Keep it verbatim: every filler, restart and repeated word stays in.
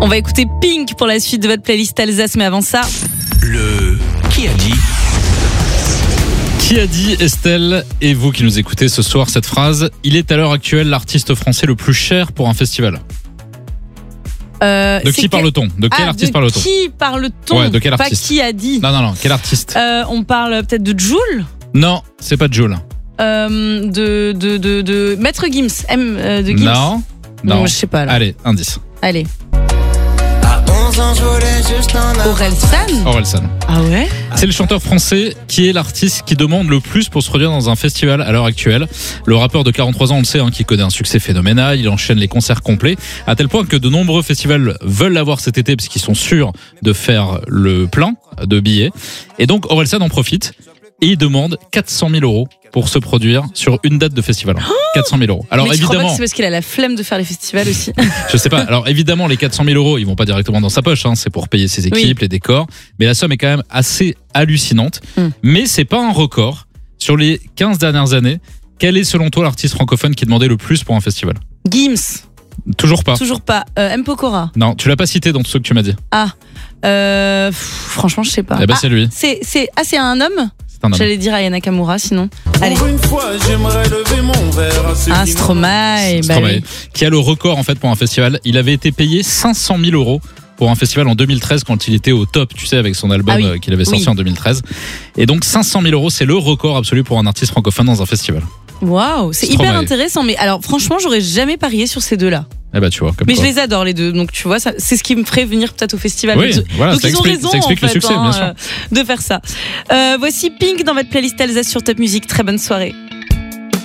On va écouter Pink pour la suite de votre playlist Alsace, mais avant ça... Le Qui a dit ? Qui a dit, Estelle, et vous qui nous écoutez ce soir cette phrase, il est à l'heure actuelle l'artiste français le plus cher pour un festival. Euh, de qui que... parle-t-on De quel ah, artiste de parle-t-on Qui parle-t-on Ouais, de quel Pas artiste qui a dit. Non, non, non, quel artiste euh, On parle peut-être de Jul. Non, c'est pas Jul. Euh, de, de, de, de Maître Gims. M, euh, de Gims. Non, non. non je sais pas. Là. Allez, indice. Allez. Orelsan. Orelsan. Ah ouais. C'est le chanteur français qui est l'artiste qui demande le plus pour se produire dans un festival à l'heure actuelle. Le rappeur de quarante-trois ans, on le sait, hein, qui connaît un succès phénoménal. Il enchaîne les concerts complets, à tel point que de nombreux festivals veulent l'avoir cet été parce qu'ils sont sûrs de faire le plein de billets. Et donc Orelsan en profite et il demande quatre cent mille euros pour se produire sur une date de festival. Oh quatre cent mille euros. Alors mais évidemment, crois pas que c'est parce qu'il a la flemme de faire les festivals aussi. Je sais pas. Alors évidemment, les quatre cent mille euros, ils vont pas directement dans sa poche. Hein. C'est pour payer ses équipes, oui. les décors. Mais la somme est quand même assez hallucinante. Mm. Mais c'est pas un record. Sur les quinze dernières années, quel est selon toi l'artiste francophone qui demandait le plus pour un festival ? Gims. Toujours pas. Toujours pas. Euh, M. Pokora. Non, tu l'as pas cité dans tout ce que tu m'as dit. Ah. Euh, pff, franchement, je sais pas. Eh ben ah, c'est lui. C'est, c'est, ah, c'est un homme ? Un J'allais dire Aya Nakamura, sinon. Allez. Pour une fois, j'aimerais lever mon verre à ceux ah, qui Stromae, Stromae, bah oui. qui a le record en fait pour un festival. Il avait été payé cinq cent mille euros pour un festival en deux mille treize quand il était au top, tu sais, avec son album ah oui. qu'il avait sorti oui. en deux mille treize. Et donc cinq cent mille euros, c'est le record absolu pour un artiste francophone dans un festival. Waouh, c'est Stromae. hyper intéressant. Mais alors, franchement, j'aurais jamais parié sur ces deux-là. Eh bah, tu vois, comme mais quoi. je les adore les deux, donc tu vois, ça, c'est ce qui me ferait venir peut-être au festival. Oui, donc, voilà, donc ça ils explique, ont raison ça explique en le fait, succès, hein, bien sûr. euh, de faire ça. Euh, voici Pink dans votre playlist Alsace sur Top Music. Très bonne soirée.